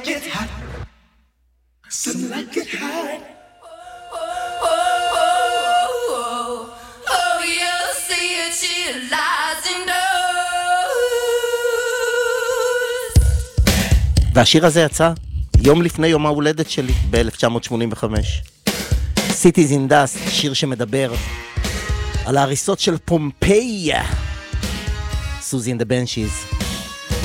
Get hot. Something like get hot. Oh, you'll see it, she lies indoors. והשיר הזה יצא יום לפני יום ההולדת שלי, ב-1985. Cities in Dust, שיר שמדבר על ההריסות של פומפיי. סוזי and the Banshees.